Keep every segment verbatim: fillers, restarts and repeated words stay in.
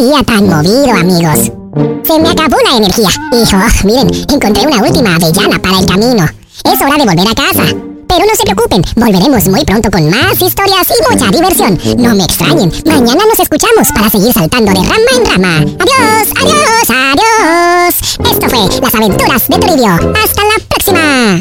día tan movido, amigos. Se me acabó la energía. Y, oh, miren, encontré una última avellana para el camino. Es hora de volver a casa. Pero no se preocupen, volveremos muy pronto con más historias y mucha diversión. No me extrañen, mañana nos escuchamos para seguir saltando de rama en rama. Adiós, adiós, adiós. Esto fue Las Aventuras de Toribio. Hasta la próxima.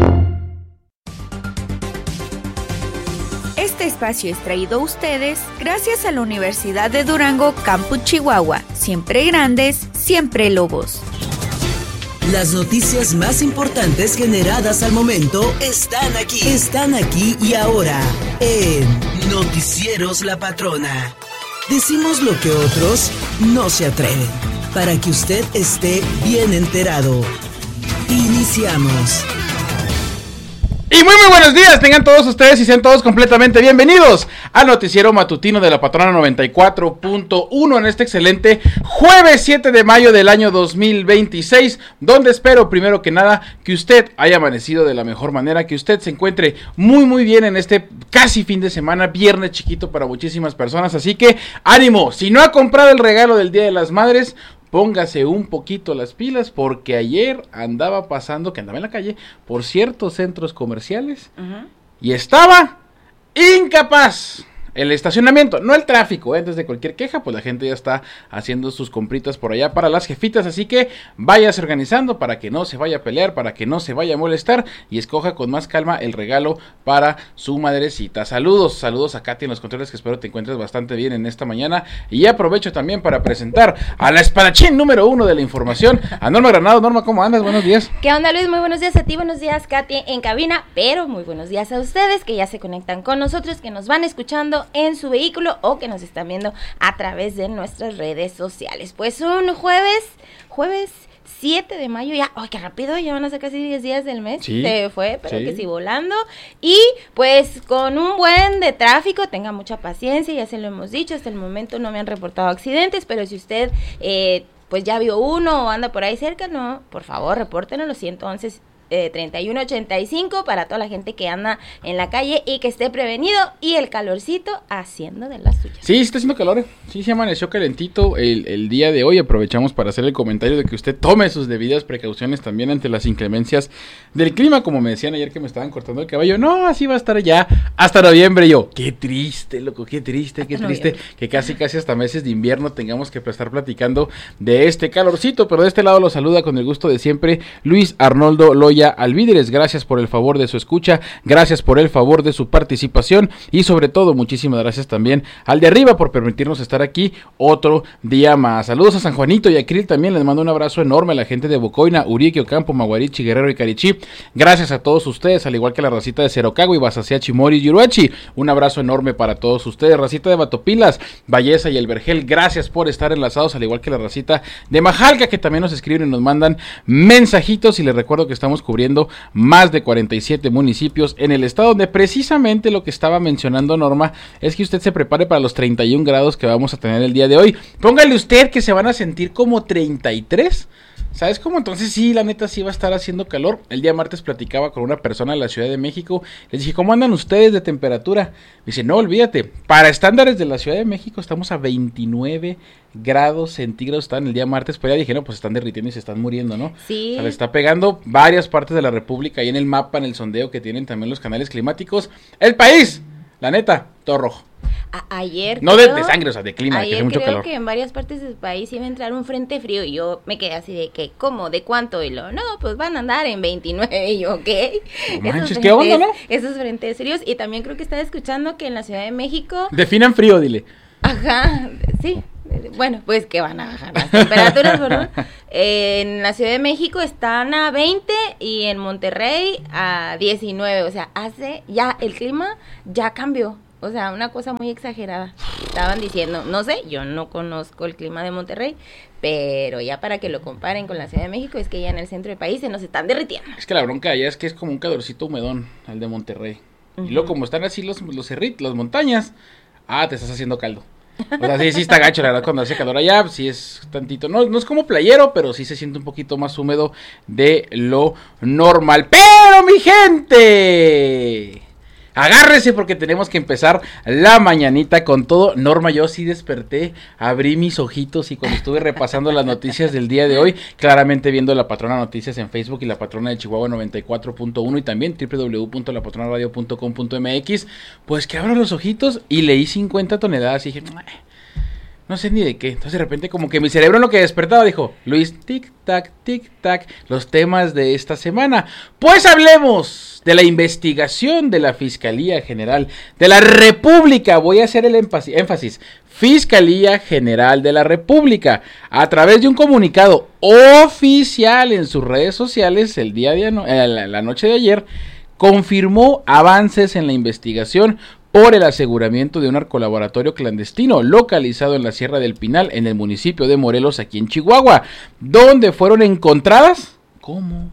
Este espacio es traído a ustedes gracias a la Universidad de Durango, Campus Chihuahua. Siempre grandes, siempre lobos. Las noticias más importantes generadas al momento están aquí. Están aquí y ahora en Noticieros La Patrona. Decimos lo que otros no se atreven, para que usted esté bien enterado. Iniciamos. Y muy muy buenos días, tengan todos ustedes y sean todos completamente bienvenidos al noticiero matutino de La Patrona noventa y cuatro punto uno en este excelente jueves siete de mayo del año dos mil veintiséis, donde espero primero que nada que usted haya amanecido de la mejor manera, que usted se encuentre muy muy bien en este casi fin de semana, viernes chiquito para muchísimas personas, así que ánimo, si no ha comprado el regalo del Día de las Madres, póngase un poquito las pilas, porque ayer andaba pasando, que andaba en la calle, por ciertos centros comerciales, uh-huh. y estaba incapaz el estacionamiento, no el tráfico, ¿eh? Antes de cualquier queja, pues la gente ya está haciendo sus compritas por allá para las jefitas, así que váyase organizando para que no se vaya a pelear, para que no se vaya a molestar, y escoja con más calma el regalo para su madrecita. Saludos, saludos a Katy en los controles, que espero te encuentres bastante bien en esta mañana, y aprovecho también para presentar a la espadachín número uno de la información, a Norma Granado. Norma, ¿cómo andas? Buenos días. ¿Qué onda, Luis? Muy buenos días a ti, buenos días, Katy, en cabina, pero muy buenos días a ustedes, que ya se conectan con nosotros, que nos van escuchando en su vehículo o que nos están viendo a través de nuestras redes sociales. Pues un jueves, jueves siete de mayo, ya, ¡ay, qué rápido! Ya van a ser casi diez días del mes, sí, se fue, pero sí. que sí volando, y pues con un buen de tráfico, tenga mucha paciencia, ya se lo hemos dicho, hasta el momento no me han reportado accidentes, pero si usted eh, pues ya vio uno o anda por ahí cerca, no, por favor, repórtenlo, los ciento once Eh, treinta y uno ochenta y cinco para toda la gente que anda en la calle y que esté prevenido, y el calorcito haciendo de las suyas. Sí, está haciendo calor, ¿eh? Sí, se amaneció calentito el, el día de hoy. Aprovechamos para hacer el comentario de que usted tome sus debidas precauciones también ante las inclemencias del clima, como me decían ayer que me estaban cortando el cabello. No, así va a estar ya hasta noviembre. Yo, qué triste, loco, qué triste, qué triste, que casi casi hasta meses de invierno tengamos que estar platicando de este calorcito, pero de este lado lo saluda con el gusto de siempre Luis Arnoldo Loya Alvíderes. Gracias por el favor de su escucha, gracias por el favor de su participación, y sobre todo muchísimas gracias también al de arriba por permitirnos estar aquí otro día más. Saludos a San Juanito y a Krill también, les mando un abrazo enorme a la gente de Bocoina, Urique, Ocampo, Maguarichi, Guerrero y Carichí. Gracias a todos ustedes, al igual que a la racita de Cerocago y Basaseachi, Mori y Yuruachi. Un abrazo enorme para todos ustedes. Racita de Batopilas, Valleza y El Vergel, gracias por estar enlazados, al igual que la racita de Majalca, que también nos escriben y nos mandan mensajitos, y les recuerdo que estamos cubriendo más de cuarenta y siete municipios en el estado, donde precisamente lo que estaba mencionando Norma es que usted se prepare para los treinta y un grados que vamos a tener el día de hoy. Póngale usted que se van a sentir como treinta y tres, ¿sabes cómo? Entonces sí, la neta sí va a estar haciendo calor. El día martes platicaba con una persona de la Ciudad de México, les dije, ¿cómo andan ustedes de temperatura? Me dice, no, olvídate, para estándares de la Ciudad de México estamos a veintinueve grados centígrados, están el día martes, pero ya dije, no, pues están derritiendo y se están muriendo, ¿no? Sí. O sea, le está pegando varias partes de la República, ahí en el mapa, en el sondeo que tienen también los canales climáticos. El país, la neta, todo rojo. A- ayer no creo, de, de sangre, o sea, de clima, ayer que hace mucho creo calor. que en varias partes del país iba a entrar un frente frío y yo me quedé así de que, ¿cómo? ¿De cuánto? Y lo, no, pues van a andar en veintinueve, y yo, ¿qué? No manches, ¿qué onda, no? Esos frentes fríos, y también creo que estaba escuchando que en la Ciudad de México... Definan frío, dile. Ajá, sí, bueno, pues que van a bajar las temperaturas, ¿verdad? En la Ciudad de México están a veinte y en Monterrey a diecinueve, o sea, hace ya, el clima ya cambió. O sea, una cosa muy exagerada. Estaban diciendo, no sé, yo no conozco el clima de Monterrey, pero ya para que lo comparen con la Ciudad de México, es que ya en el centro del país se nos están derritiendo. Es que la bronca allá es que es como un calorcito humedón, el de Monterrey. Uh-huh. Y luego como están así los, los cerritos, las montañas, ah, te estás haciendo caldo. O sea, sí, sí está gacho, la verdad, cuando hace calor allá, sí es tantito, no, no es como playero, pero sí se siente un poquito más húmedo de lo normal. ¡Pero, mi gente! Agárrese porque tenemos que empezar la mañanita con todo. Norma, yo sí desperté, abrí mis ojitos y cuando estuve repasando las noticias del día de hoy, claramente viendo La Patrona Noticias en Facebook y La Patrona de Chihuahua noventa y cuatro punto uno y también doble u doble u doble u punto la patrona radio punto com punto m x, pues que abro los ojitos y leí cincuenta toneladas y dije, no sé ni de qué. Entonces de repente como que mi cerebro en lo que despertaba dijo, Luis, tic tac, tic tac, los temas de esta semana. Pues hablemos de la investigación de la Fiscalía General de la República. Voy a hacer el énfasis. Fiscalía General de la República, a través de un comunicado oficial en sus redes sociales el día de ano- eh, la, la noche de ayer, confirmó avances en la investigación por el aseguramiento de un narcolaboratorio clandestino localizado en la Sierra del Pinal, en el municipio de Morelos, aquí en Chihuahua, donde fueron encontradas, ¿cómo?,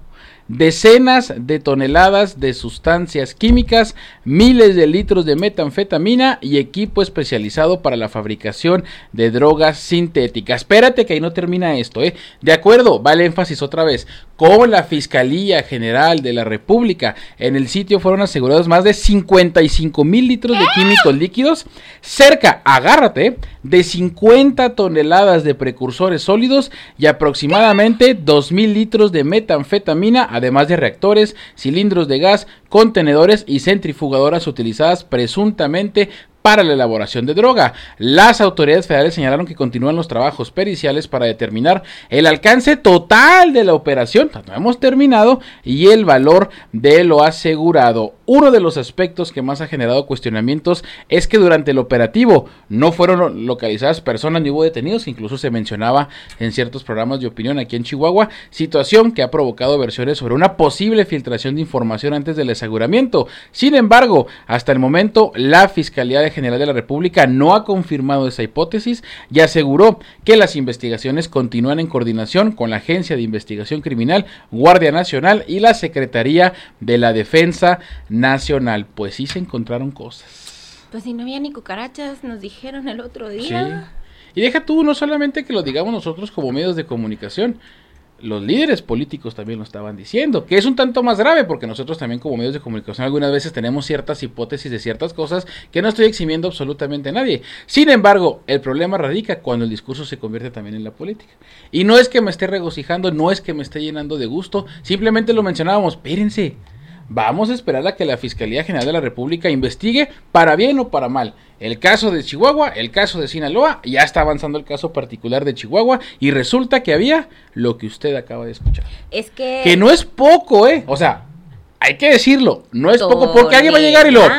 decenas de toneladas de sustancias químicas, miles de litros de metanfetamina y equipo especializado para la fabricación de drogas sintéticas. Espérate que ahí no termina esto, ¿eh? De acuerdo, va el énfasis otra vez, con la Fiscalía General de la República, en el sitio fueron asegurados más de cincuenta y cinco mil litros de químicos líquidos, cerca, agárrate, de cincuenta toneladas de precursores sólidos y aproximadamente dos mil litros de metanfetamina, además de reactores, cilindros de gas, contenedores y centrifugadoras utilizadas presuntamente para la elaboración de droga. Las autoridades federales señalaron que continúan los trabajos periciales para determinar el alcance total de la operación, no hemos terminado, y el valor de lo asegurado. Uno de los aspectos que más ha generado cuestionamientos es que durante el operativo no fueron localizadas personas ni hubo detenidos, incluso se mencionaba en ciertos programas de opinión aquí en Chihuahua, situación que ha provocado versiones sobre una posible filtración de información antes del aseguramiento. Sin embargo, hasta el momento, la Fiscalía General de la República no ha confirmado esa hipótesis y aseguró que las investigaciones continúan en coordinación con la Agencia de Investigación Criminal, Guardia Nacional y la Secretaría de la Defensa Nacional. Pues sí se encontraron cosas. Pues si no había ni cucarachas, nos dijeron el otro día. Sí. Y deja tú, no solamente que lo digamos nosotros como medios de comunicación, los líderes políticos también lo estaban diciendo, que es un tanto más grave porque nosotros también como medios de comunicación algunas veces tenemos ciertas hipótesis de ciertas cosas que no estoy eximiendo absolutamente a nadie. Sin embargo, el problema radica cuando el discurso se convierte también en la política. Y no es que me esté regocijando, no es que me esté llenando de gusto, simplemente lo mencionábamos, espérense. Vamos a esperar a que la Fiscalía General de la República investigue para bien o para mal el caso de Chihuahua, el caso de Sinaloa, ya está avanzando el caso particular de Chihuahua y resulta que había lo que usted acaba de escuchar. Es que... Que no es poco, ¿eh? O sea, hay que decirlo, no es poco porque alguien va a llegar y lo...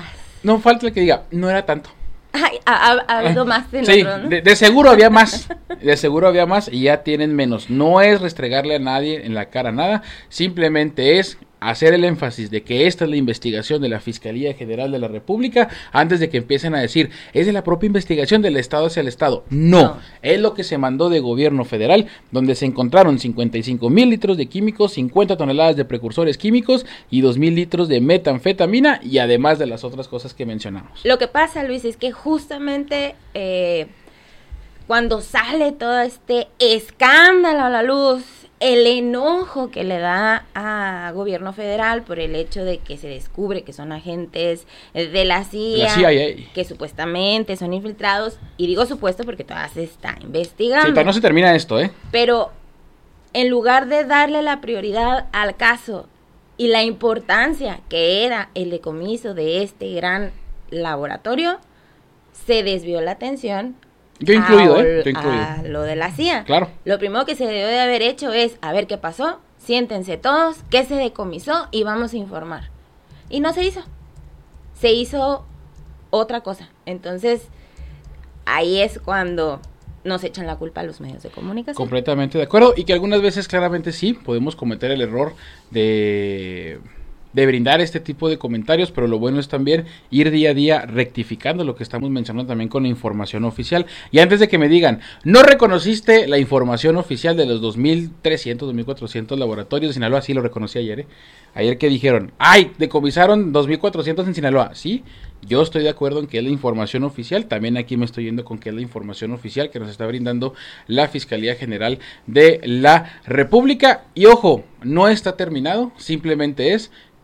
No falta el que diga, no era tanto. Ay, ha, ha, ha habido más de sí, otro, ¿no? de, de seguro había más, de seguro había más y ya tienen menos. No es restregarle a nadie en la cara nada, simplemente es hacer el énfasis de que esta es la investigación de la Fiscalía General de la República antes de que empiecen a decir, es de la propia investigación del Estado hacia el Estado. No, no, es lo que se mandó de gobierno federal, donde se encontraron cincuenta y cinco mil litros de químicos, cincuenta toneladas de precursores químicos y dos mil litros de metanfetamina y además de las otras cosas que mencionamos. Lo que pasa, Luis, es que justamente eh, cuando sale todo este escándalo a la luz, el enojo que le da a gobierno federal por el hecho de que se descubre que son agentes de la C I A, la C I A, que supuestamente son infiltrados, y digo supuesto porque todavía se está investigando. Sí, todavía no se termina esto, ¿eh? Pero en lugar de darle la prioridad al caso y la importancia que era el decomiso de este gran laboratorio, se desvió la atención. Yo incluido, a, ¿eh? Yo incluido. A lo de la C I A. Claro. Lo primero que se debió de haber hecho es, a ver qué pasó, siéntense todos, qué se decomisó y vamos a informar. Y no se hizo. Se hizo otra cosa. Entonces, ahí es cuando nos echan la culpa a los medios de comunicación. Completamente de acuerdo. Y que algunas veces claramente sí, podemos cometer el error de... de brindar este tipo de comentarios, pero lo bueno es también ir día a día rectificando lo que estamos mencionando también con la información oficial. Y antes de que me digan, no reconociste la información oficial de los dos mil trescientos, dos mil cuatrocientos laboratorios de Sinaloa, sí lo reconocí ayer, ¿eh? Ayer que dijeron, ay, decomisaron dos mil cuatrocientos en Sinaloa, sí, yo estoy de acuerdo en que es la información oficial, también aquí me estoy yendo con que es la información oficial que nos está brindando la Fiscalía General de la República. Y ojo, no está terminado, simplemente es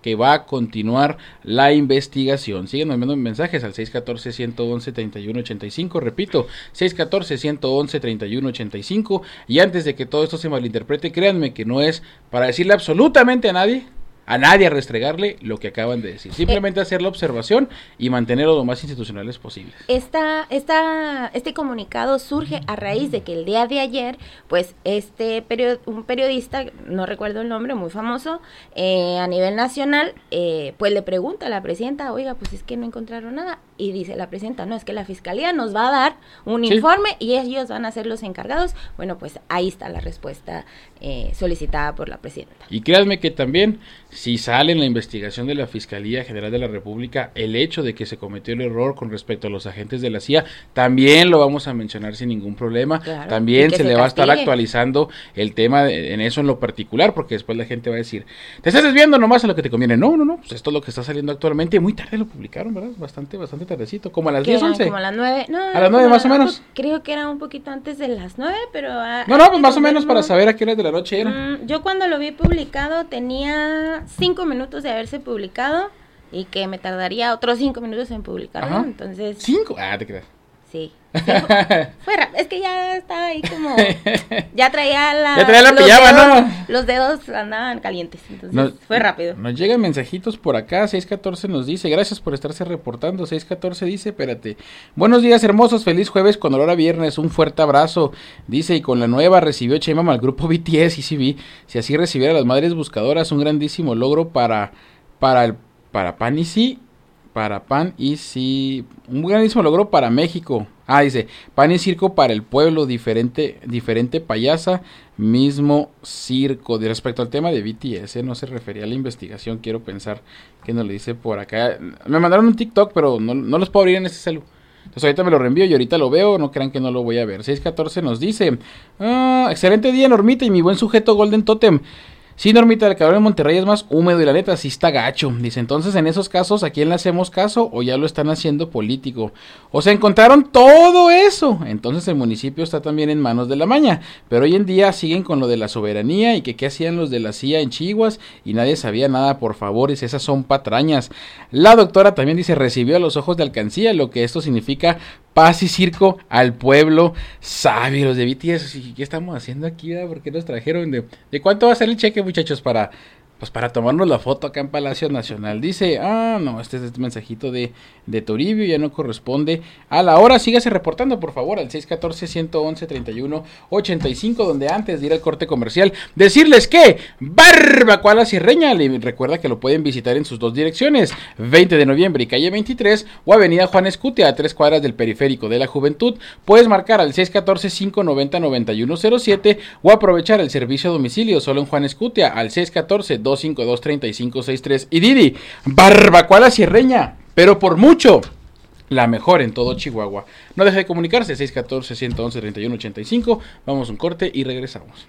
que va a continuar la investigación. Siguen enviando mensajes al seis uno cuatro, uno uno uno, tres uno ocho cinco, repito, seis uno cuatro, uno uno uno, tres uno ocho cinco, y antes de que todo esto se malinterprete, créanme que no es para decirle absolutamente a nadie, a nadie a restregarle lo que acaban de decir, simplemente eh, hacer la observación y mantenerlo lo más institucionales posibles. Esta, esta, este comunicado surge a raíz de que el día de ayer, pues este period, un periodista, no recuerdo el nombre, muy famoso, eh, a nivel nacional, eh, pues le pregunta a la presidenta, oiga, pues es que no encontraron nada, y dice la presidenta, no, es que la fiscalía nos va a dar un ¿Sí? informe y ellos van a ser los encargados. Bueno, pues ahí está la respuesta eh, solicitada por la presidenta. Y créanme que también, si sale en la investigación de la Fiscalía General de la República el hecho de que se cometió el error con respecto a los agentes de la C I A, también lo vamos a mencionar sin ningún problema. Claro, también se, se le va a estar actualizando el tema de, en eso en lo particular, porque después la gente va a decir, te estás desviando nomás a lo que te conviene. No, no, no, pues esto es lo que está saliendo actualmente. Muy tarde lo publicaron, ¿verdad? Bastante, bastante tardecito, como a las diez, once. Como a las nueve, no. A las nueve más o menos. Creo que era un poquito antes de las nueve, pero... A, no, no, pues más o menos no, para saber a qué hora de la noche era. Mm, yo cuando lo vi publicado tenía cinco minutos de haberse publicado y que me tardaría otros cinco minutos en publicarlo, entonces... ¿Cinco? Ah, te creas. Sí. sí fue, fue es que ya estaba ahí como... Ya traía la... Ya traía la pijama, ¿no? Los dedos andaban calientes, entonces nos, fue rápido. Nos llegan mensajitos por acá, seis catorce nos dice, gracias por estarse reportando, seis catorce dice, espérate, buenos días hermosos, feliz jueves con olor a viernes, un fuerte abrazo, dice, y con la nueva recibió Sheinbaum al grupo B T S, y sí vi, si así recibiera a las madres buscadoras, un grandísimo logro para, para el, para Pan y sí, para Pan y sí, un grandísimo logro para México. Ah, dice, pan y circo para el pueblo, diferente, diferente payasa, mismo circo. De respecto al tema de B T S, no se refería a la investigación, quiero pensar que nos lo dice por acá. Me mandaron un TikTok, pero no, no los puedo abrir en este celu. Entonces ahorita me lo reenvío y ahorita lo veo, no crean que no lo voy a ver. seis catorce nos dice, ah, excelente día Normita y mi buen sujeto Golden Totem. Sí, Normita, el calor en Monterrey es más húmedo y la neta sí está gacho. Dice, entonces en esos casos, ¿a quién le hacemos caso o ya lo están haciendo político? O sea, encontraron todo eso. Entonces el municipio está también en manos de la maña. Pero hoy en día siguen con lo de la soberanía y que qué hacían los de la C I A en Chihuas y nadie sabía nada, por favor. Dice, esas son patrañas. La doctora también dice, recibió a los ojos de alcancía, lo que esto significa paz y circo al pueblo sabio. Los de B T S, ¿qué estamos haciendo aquí? ¿Verdad? ¿Por qué nos trajeron? ¿De, de cuánto va a ser el cheque, muchachos, para, pues para tomarnos la foto acá en Palacio Nacional? Dice, ah, no, este es este mensajito de, de Toribio, ya no corresponde a la hora. Sígase reportando, por favor, al seis catorce, uno once, treinta y uno ochenta y cinco, donde antes de ir al corte comercial, decirles que Barbacoa La Sierreña, le recuerda que lo pueden visitar en sus dos direcciones, veinte de noviembre y calle veintitrés, o avenida Juan Escutia, a tres cuadras del Periférico de la Juventud. Puedes marcar al seis catorce, cinco noventa, noventa y uno cero siete o aprovechar el servicio a domicilio solo en Juan Escutia al seis catorce, dos cinco dos, treinta y cinco sesenta y tres. Y Didi, Barbacoa La Sierreña, pero por mucho la mejor en todo Chihuahua. No deje de comunicarse, seis catorce, uno once, treinta y uno ochenta y cinco. Vamos a un corte y regresamos.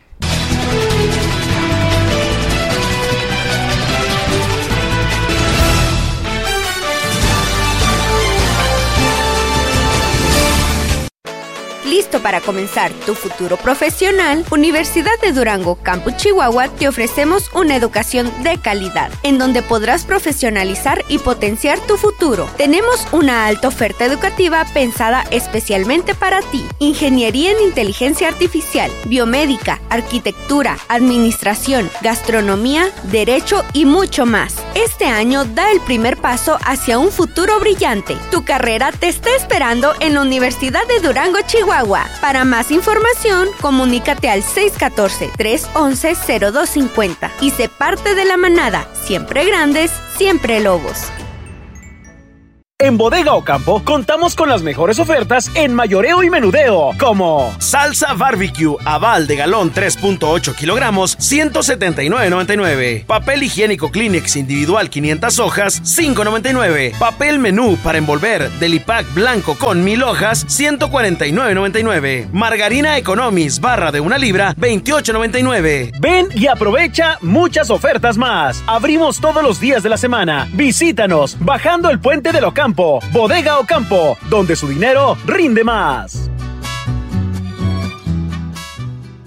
¿Listo para comenzar tu futuro profesional? Universidad de Durango, Campus Chihuahua, te ofrecemos una educación de calidad, en donde podrás profesionalizar y potenciar tu futuro. Tenemos una alta oferta educativa pensada especialmente para ti. Ingeniería en Inteligencia Artificial, Biomédica, Arquitectura, Administración, Gastronomía, Derecho y mucho más. Este año da el primer paso hacia un futuro brillante. Tu carrera te está esperando en la Universidad de Durango, Chihuahua. Para más información, comunícate al seis catorce, tres once, cero dos cincuenta y sé parte de la manada. Siempre grandes, siempre lobos. En Bodega Ocampo contamos con las mejores ofertas en mayoreo y menudeo, como salsa barbecue Aval de galón tres punto ocho kilogramos, ciento setenta y nueve noventa y nueve. Papel higiénico Kleenex individual quinientas hojas, cinco noventa y nueve. Papel menú para envolver Delipac blanco con mil hojas, ciento cuarenta y nueve noventa y nueve. Margarina Economis barra de una libra, veintiocho noventa y nueve. Ven y aprovecha muchas ofertas más. Abrimos todos los días de la semana. Visítanos bajando el puente del Ocampo. Bodega Ocampo, donde su dinero rinde más.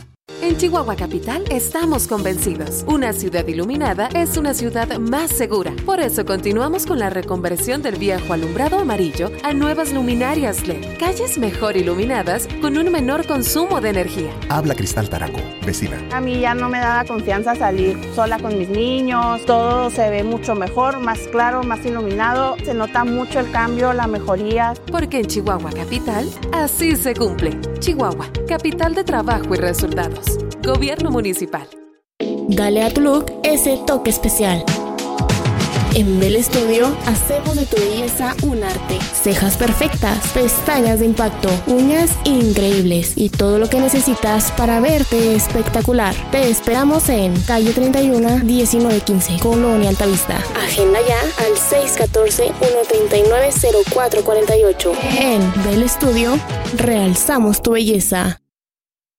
En Chihuahua Capital estamos convencidos. Una ciudad iluminada es una ciudad más segura. Por eso continuamos con la reconversión del viejo alumbrado amarillo a nuevas luminarias L E D. Calles mejor iluminadas con un menor consumo de energía. Habla Cristal Taraco, vecina. A mí ya no me daba confianza salir sola con mis niños. Todo se ve mucho mejor, más claro, más iluminado. Se nota mucho el cambio, la mejoría. Porque en Chihuahua Capital, así se cumple. Chihuahua, capital de trabajo y resultados. Gobierno municipal. Dale a tu look ese toque especial. En Bell Studio hacemos de tu belleza un arte. Cejas perfectas, pestañas de impacto, uñas increíbles y todo lo que necesitas para verte espectacular. Te esperamos en calle treinta y uno, diecinueve quince, Colonia Altavista. Agenda ya al seis uno cuatro, uno tres nueve, cero cuatro cuatro ocho. En Bell Studio realzamos tu belleza.